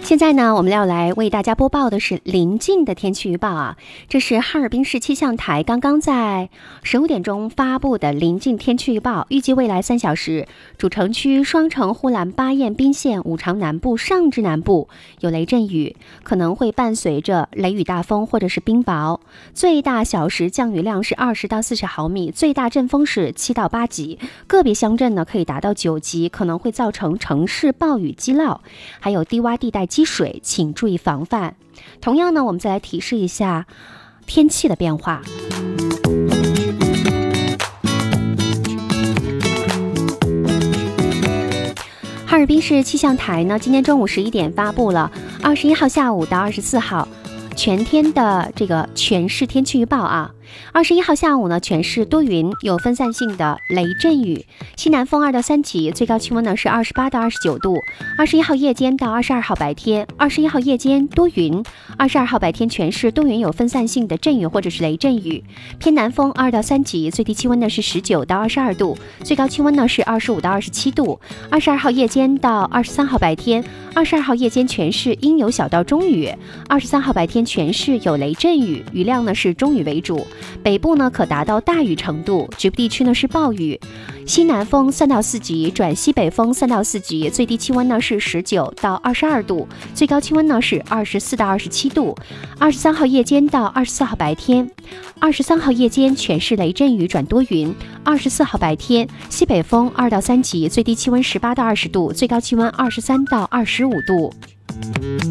现在呢，我们要来为大家播报的是临近的天气预报啊。这是哈尔滨市气象台刚刚在15点钟发布的临近天气预报，预计未来3小时，主城区双城、呼兰、巴彦、宾县、五常南部、上至南部有雷阵雨，可能会伴随着雷雨大风或者是冰雹，最大小时降雨量是20到40毫米，最大阵风是7到8级，个别乡镇呢可以达到9级，可能会造成城市暴雨积涝，还有低洼地带积水，请注意防范。同样呢，我们再来提示一下天气的变化。哈尔滨市气象台呢，今天中午11点发布了21号下午到24号全天的这个全市天气预报啊。21号下午呢，全市多云，有分散性的雷阵雨，西南风2到3级，最高气温呢是28到29度。21号夜间到22号白天，21号夜间多云，22号白天全市多云，有分散性的阵雨或者是雷阵雨，偏南风2到3级，最低气温呢是19到22度，最高气温呢是25到27度。22号夜间到23号白天，22号夜间全市阴有小到中雨，23号白天全市有雷阵雨，雨量呢是中雨为主，北部呢可达到大雨程度，局部地区呢是暴雨，西南风3到4级转西北风3到4级，最低气温呢是19到22度，最高气温呢是24到27度。23号夜间到24号白天，23号夜间全市雷阵雨转多云，24号白天西北风2到3级，最低气温18到20度，最高气温23到25度。